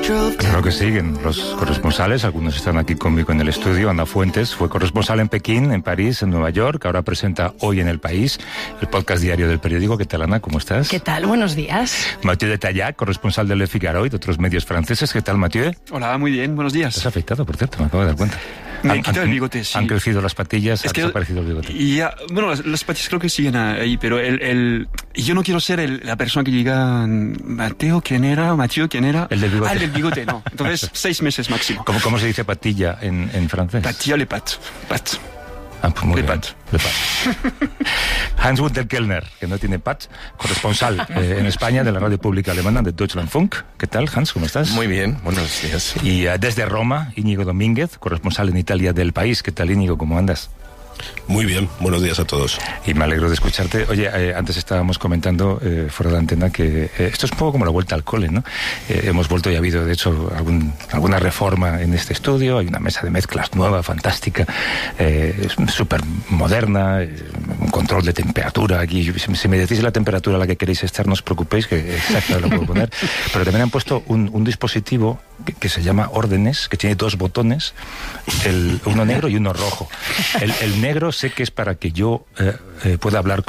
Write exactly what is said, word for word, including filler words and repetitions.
Claro que siguen los corresponsales, algunos están aquí conmigo en el estudio. Ana Fuentes fue corresponsal en Pekín, en París, en Nueva York, ahora presenta Hoy en el País, el podcast diario del periódico. ¿Qué tal, Ana? ¿Cómo estás? ¿Qué tal? Buenos días. Mathieu de Tallac, corresponsal de Le Figaro y de otros medios franceses. ¿Qué tal, Mathieu? Hola, muy bien, buenos días. ¿Estás afeitado, por cierto? Me acabo de dar cuenta. Me han, he quitado han, el bigote, sí. Han crecido las patillas, es ha que, desaparecido el bigote. Ya, bueno, las, las patillas creo que siguen ahí, pero el, el, yo no quiero ser el, la persona que diga Mateo, ¿quién era? Mathieu, ¿quién era? El del bigote. Ah, el del bigote, no. Entonces, seis meses máximo. ¿Cómo, cómo se dice patilla en, en francés? Patilla le pat. Pat. Ah, pues muy Le bien. pat. Le pat. Hans Winterkellner, que no tiene pat, corresponsal eh, en España de la radio pública alemana de Deutschlandfunk. ¿Qué tal, Hans? ¿Cómo estás? Muy bien, buenos días. Y uh, desde Roma, Íñigo Domínguez, corresponsal en Italia del País. ¿Qué tal, Íñigo? ¿Cómo andas? Muy bien, buenos días a todos. Y me alegro de escucharte. Oye, eh, antes estábamos comentando eh, fuera de la antena que eh, esto es un poco como la vuelta al cole, ¿no? Eh, hemos vuelto y ha habido, de hecho, algún, alguna reforma en este estudio. Hay una mesa de mezclas nueva, fantástica, eh, súper moderna, eh, un control de temperatura aquí. Si, si me decís la temperatura a la que queréis estar, no os preocupéis, que exacto lo puedo poner. Pero también han puesto un, un dispositivo que, que se llama Órdenes, que tiene dos botones, el, uno negro y uno rojo. El, el negro sé que es para que yo eh, eh, pueda hablar